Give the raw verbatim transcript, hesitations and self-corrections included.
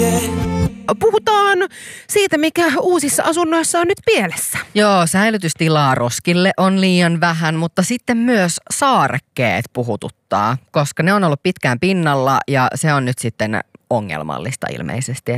Puhutaan siitä, mikä uusissa asunnoissa on nyt pielessä. Joo, säilytystilaa roskille on liian vähän, mutta sitten myös saarekkeet puhututtaa, koska ne on ollut pitkään pinnalla ja se on nyt sitten ongelmallista ilmeisesti.